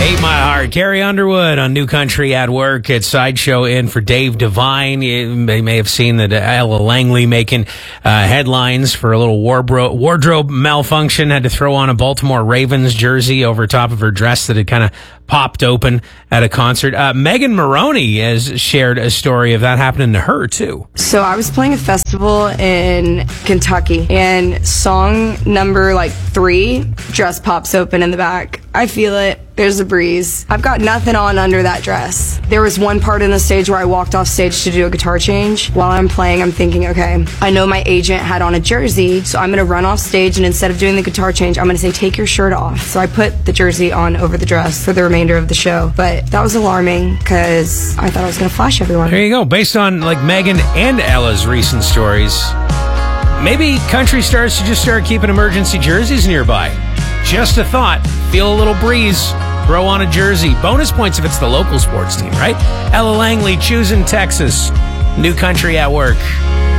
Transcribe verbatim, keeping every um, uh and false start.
Ate My Heart. Carrie Underwood on New Country at Work at Sideshow in for Dave Devine. You may, may have seen that Ella Langley making uh, headlines for a little wardrobe, wardrobe malfunction. Had to throw on a Baltimore Ravens jersey over top of her dress that had kind of popped open at a concert. Uh, Megan Maroney has shared a story of that happening to her, too. So I was playing a festival in Kentucky, and song number like three, dress pops open in the back. I feel it. There's a breeze. I've got nothing on under that dress. There was one part in the stage where I walked off stage to do a guitar change. While I'm playing, I'm thinking, okay, I know my agent had on a jersey, so I'm going to run off stage, and instead of doing the guitar change, I'm going to say, take your shirt off. So I put the jersey on over the dress for the remainder of the show. But that was alarming because I thought I was going to flash everyone. There you go. Based on like Megan and Ella's recent stories, maybe country stars should just start keeping emergency jerseys nearby. Just a thought. Feel a little breeze. Throw on a jersey. Bonus points if it's the local sports team, right? Ella Langley, choosing Texas. New Country at Work.